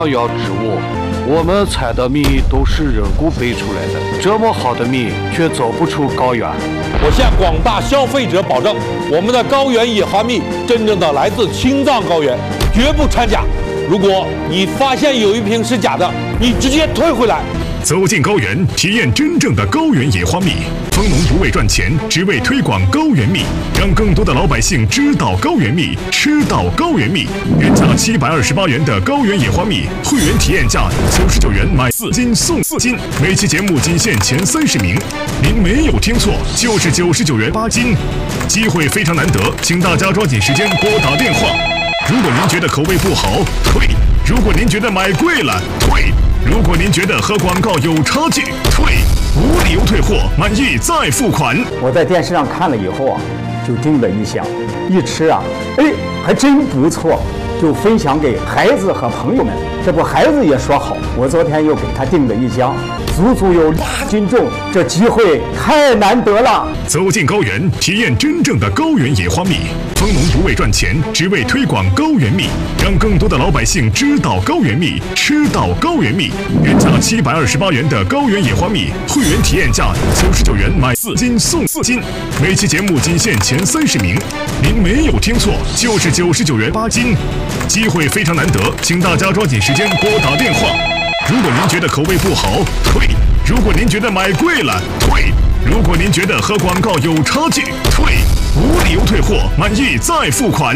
要知我，我们采的蜜都是人工培出来的，这么好的蜜却走不出高原。 我向广大消费者保证，我们的高原野花蜜真正的来自青藏高原，绝不掺假。如果你发现有一瓶是假的，你直接退回来。 走进高原，体验真正的高原野花蜜。蜂农不为赚钱，只为推广高原蜜，让更多的老百姓知道高原蜜，吃到高原蜜。原价728元的高原野花蜜，会员体验价99元买4斤送4斤。每期节目仅限前30名，您没有听错，就是99元8斤。机会非常难得，请大家抓紧时间拨打电话。如果您觉得口味不好，退；如果您觉得买贵了，退；如果您觉得和广告有差距，退。无理由退货，满意再付款。 我在电视上看了以后啊，就订了一箱，一吃啊，还真不错，就分享给孩子和朋友们。这不，孩子也说好，我昨天又给他订了一箱，足足有2斤重，这机会太难得了。 走进高原，体验真正的高原野花蜜。蜂农不为赚钱，只为推广高原蜜，让更多的老百姓知道高原蜜，吃到高原蜜。原价728元的高原野花蜜，会员体验价99元买4斤送4斤。每期节目仅限前30名，您没有听错，就是99元8斤。机会非常难得，请大家抓紧时间拨打电话。如果您觉得口味不好，退；如果您觉得买贵了，退；如果您觉得和广告有差距，退。无理由退货，满意再付款。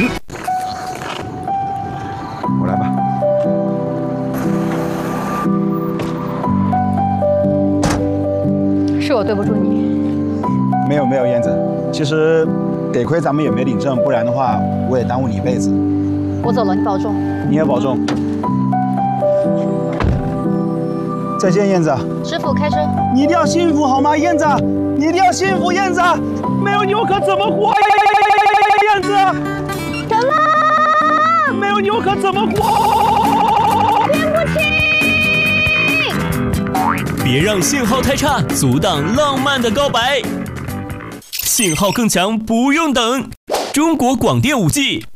我来吧。 是我对不住你。 没有燕子，其实得亏咱们也没领证，不然的话我也耽误你一辈子。 我走了，你保重。 你也保重。再见，燕子。 师傅，开车。 你一定要幸福好吗，燕子？你一定要幸福，燕子！没有你我可怎么活呀，燕子？ 怎么？ 没有你我可怎么活？ 对不起。 别让信号太差，阻挡浪漫的告白。信号更强，不用等。中国广电5G